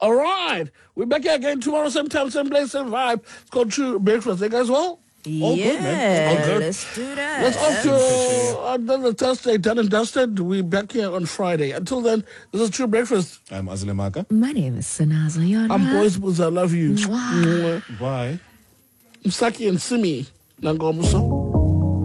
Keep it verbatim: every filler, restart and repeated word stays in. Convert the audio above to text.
All right. We're back here again tomorrow, same time, same place, same vibe. It's called True Breakfast. Hey, guys, well? All yeah, good, man. All good. let's do that. Let's off to another Thursday, done and dusted. We're back here on Friday. Until then, this is True Breakfast. I'm Azilemaka. My name is Sanaza Yara. I'm Boys Booz. I love you. Mwah. Bye. Msaki and Simi. Nangomuso.